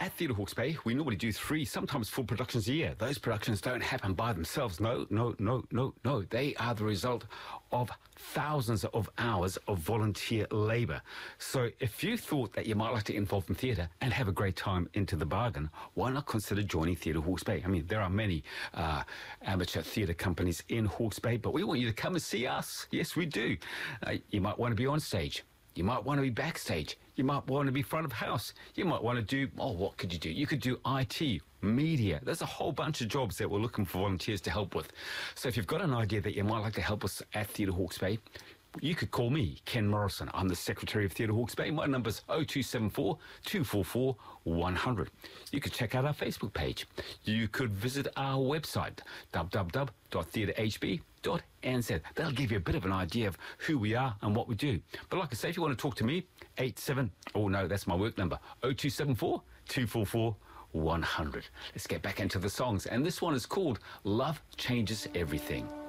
at Theatre Hawke's Bay, we normally do 3, sometimes 4 productions a year. Those productions don't happen by themselves. No. They are the result of thousands of hours of volunteer labour. So if you thought that you might like to get involved in theatre and have a great time into the bargain, why not consider joining Theatre Hawke's Bay? I mean, there are many amateur theatre companies in Hawke's Bay, but we want you to come and see us. Yes, we do. You might want to be on stage. You might want to be backstage. You might want to be front of house. You might want to do, what could you do? You could do IT, media. There's a whole bunch of jobs that we're looking for volunteers to help with. So if you've got an idea that you might like to help us at Theatre Hawke's Bay, you could call me, Ken Morrison. I'm the Secretary of Theatre Hawke's Bay. My number's 0274 244 100. You could check out our Facebook page. You could visit our website, www.theatrehb.nz. That'll give you a bit of an idea of who we are and what we do. But like I say, if you want to talk to me, that's my work number, 0274 244 100. Let's get back into the songs. And this one is called Love Changes Everything.